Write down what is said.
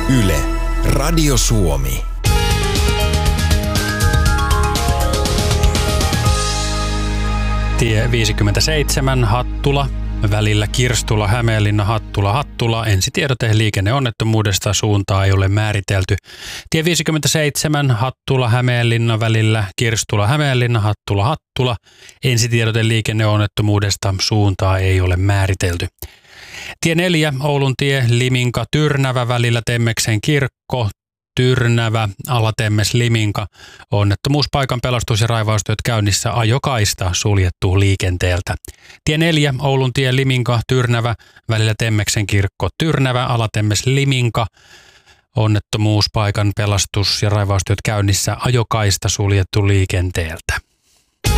Yle, Radio Suomi. Tie 57 Hattula, välillä Kirstula, Hämeenlinna, Hattula, Hattula. Ensitiedote liikenneonnettomuudesta, suuntaa ei ole määritelty. Tie 57 Hattula, Hämeenlinna, välillä Kirstula, Hämeenlinna, Hattula, Hattula. Ensitiedote liikenneonnettomuudesta, suuntaa ei ole määritelty. Tie 4 Oulun tie Liminka, Tyrnävä, välillä Temmeksen kirkko, Tyrnävä, Alatemmes, Liminka. Onnettomuuspaikan pelastus- ja raivaustyöt käynnissä, ajokaista suljettu liikenteeltä. Tie 4 Oulun tie Liminka, Tyrnävä, välillä Temmeksen kirkko, Tyrnävä, Alatemmes, Liminka. Onnettomuuspaikan pelastus- ja raivaustyöt käynnissä, ajokaista suljettu liikenteeltä.